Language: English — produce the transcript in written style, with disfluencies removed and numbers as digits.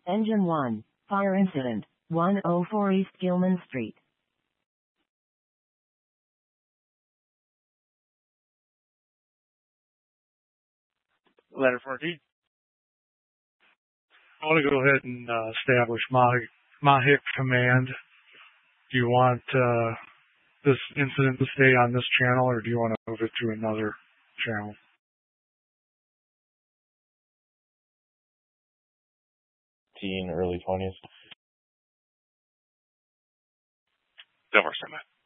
Engine 1, fire incident, 104 East Gilman Street. Ladder 14. I want to go ahead and establish my hit command. Do you want this incident to stay on this channel, or do you want to move it to another channel? Early 20s. Silver Summit.